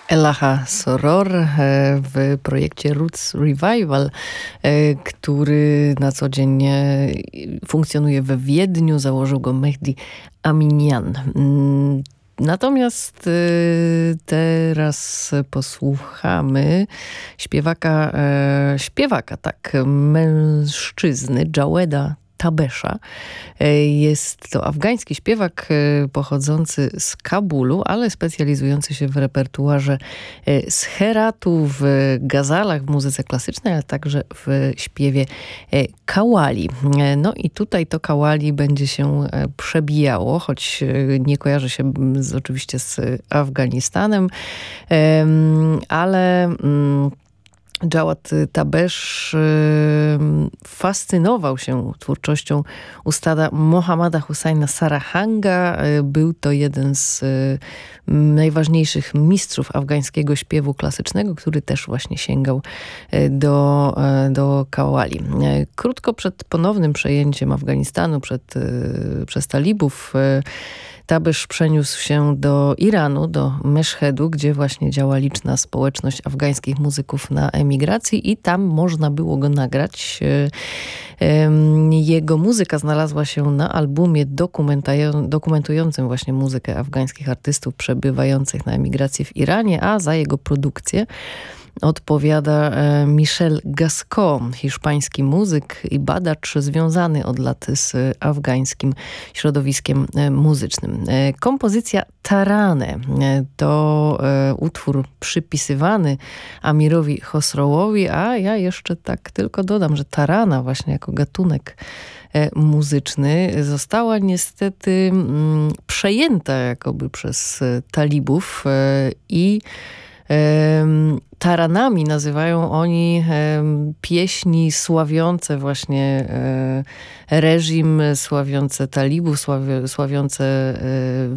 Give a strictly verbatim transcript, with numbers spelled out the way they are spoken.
Elaha Soror w projekcie Roots Revival, który na co dzień funkcjonuje we Wiedniu. Założył go Mehdi Aminian. Natomiast teraz posłuchamy śpiewaka, śpiewaka, tak, mężczyzny, Jaweda Tabesha. Jest to afgański śpiewak pochodzący z Kabulu, ale specjalizujący się w repertuarze z Heratu, w gazalach, w muzyce klasycznej, ale także w śpiewie kawali. No i tutaj to kawali będzie się przebijało, choć nie kojarzy się z, oczywiście z Afganistanem, ale Jawed Tabesz fascynował się twórczością ustada Mohammada Hussaina Sarahanga. Był to jeden z najważniejszych mistrzów afgańskiego śpiewu klasycznego, który też właśnie sięgał do, do kawali. Krótko przed ponownym przejęciem Afganistanu przed, przez talibów, Tabesz przeniósł się do Iranu, do Meszhedu, gdzie właśnie działa liczna społeczność afgańskich muzyków na emigracji i tam można było go nagrać. Jego muzyka znalazła się na albumie dokumentującym właśnie muzykę afgańskich artystów przebywających na emigracji w Iranie, a za jego produkcję odpowiada Michel Gascon, hiszpański muzyk i badacz związany od lat z afgańskim środowiskiem muzycznym. Kompozycja Tarane to utwór przypisywany Amirowi Chosrowowi, a ja jeszcze tak tylko dodam, że tarana właśnie jako gatunek muzyczny została niestety przejęta jakoby przez talibów i taranami nazywają oni pieśni sławiące właśnie reżim, sławiące talibów, sławiące